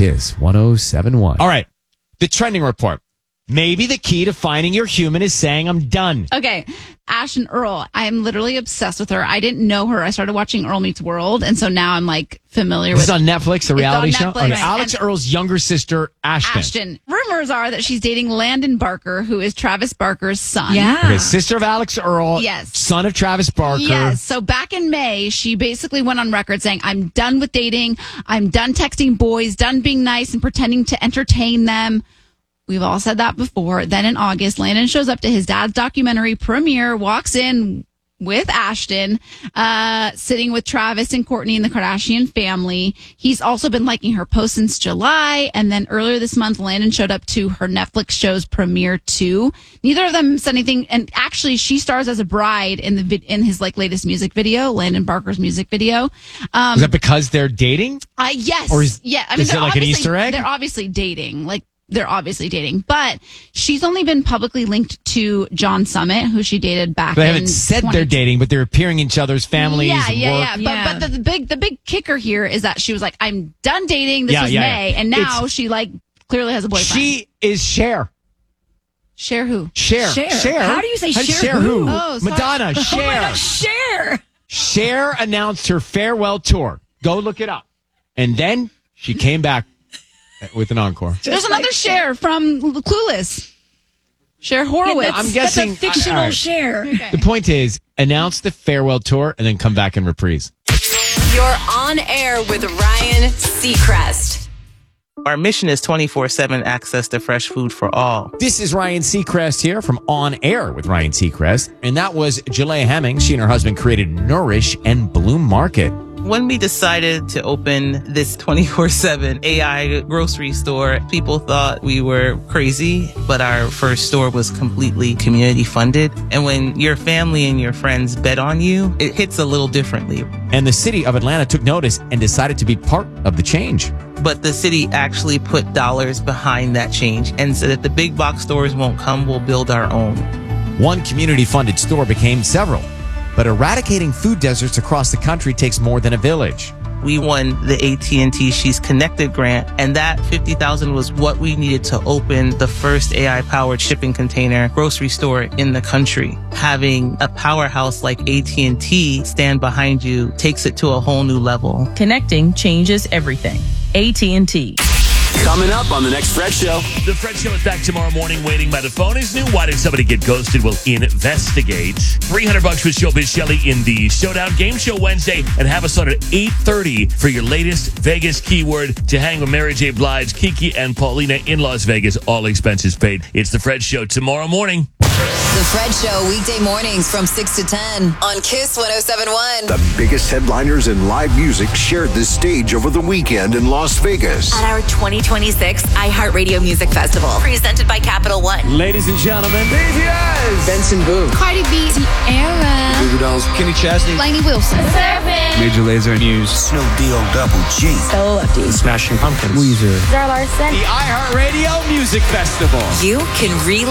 Kiss 107.1. All right. The trending report. Maybe the key to finding your human is saying, I'm done. Okay. Ashton Earl. I am literally obsessed with her. I didn't know her. I started watching Earl Meets World, and so now I'm like familiar This with is on Netflix, the reality show? Netflix. Alex Earl's younger sister, Ashton. Rumors are that she's dating Landon Barker, who is Travis Barker's son. Yeah. Okay, sister of Alex Earl. Yes. Son of Travis Barker. Yes. So back in May, she basically went on record saying, I'm done with dating. I'm done texting boys, done being nice and pretending to entertain them. We've all said that before. Then in August, Landon shows up to his dad's documentary premiere, walks in with Ashton, sitting with Travis and Courtney and the Kardashian family. He's also been liking her posts since July. And then earlier this month, Landon showed up to her Netflix show's premiere too. Neither of them said anything. And actually, she stars as a bride in in his latest music video, Landon Barker's music video. Is that because they're dating? Yes. Or is yeah. I mean, it like an Easter egg? They're obviously dating. They're obviously dating, but she's only been publicly linked to John Summit, who she dated back. They haven't said they're dating, but they're appearing in each other's families. Yeah. Yeah. But the big kicker here is that she was like, "I'm done dating." This was May, and now she clearly has a boyfriend. She is Cher. Cher who? Cher. How do you say Cher who? Oh, sorry. Madonna. Cher. Oh my gosh, Cher. Cher announced her farewell tour. Go look it up. And then she came back with an encore. There's another Cher from Clueless. Cher Horowitz. I'm guessing that's a fictional all right. Cher. The point is, announce the farewell tour and then come back and reprise. You're on air with Ryan Seacrest. Our mission is 24/7 access to fresh food for all. This is Ryan Seacrest here from On Air with Ryan Seacrest. And that was Jalea Hemming. She and her husband created Nourish and Bloom Market. When we decided to open this 24/7 AI grocery store, people thought we were crazy, but our first store was completely community funded. And when your family and your friends bet on you, it hits a little differently. And the city of Atlanta took notice and decided to be part of the change. But the city actually put dollars behind that change and said that the big box stores won't come, we'll build our own. One community-funded store became several. But eradicating food deserts across the country takes more than a village. We won the AT&T She's Connected grant, and that $50,000 was what we needed to open the first AI-powered shipping container grocery store in the country. Having a powerhouse like AT&T stand behind you takes it to a whole new level. Connecting changes everything. AT&T. Coming up on the next Fred Show. The Fred Show is back tomorrow morning. Waiting by the phone is new. Why did somebody get ghosted? We'll investigate. $300 with Showbiz Shelley in the Showdown Game Show Wednesday. And have us on at 8:30 for your latest Vegas keyword to hang with Mary J. Blige, Kiki, and Paulina in Las Vegas. All expenses paid. It's the Fred Show tomorrow morning. The Fred Show, weekday mornings from 6 to 10 on Kiss 107.1. The biggest headliners in live music shared the stage over the weekend in Las Vegas. At our 2026 iHeartRadio Music Festival, presented by Capital One. Ladies and gentlemen, BTS! Benson Boone. Cardi B, Tierra, Baby Dolls. Kenny Chesney. Lainey Wilson, Major Lazer. Muse. Snoop Double G. Solo Lefties. Smashing Pumpkins. Weezer. the iHeartRadio Music Festival. You can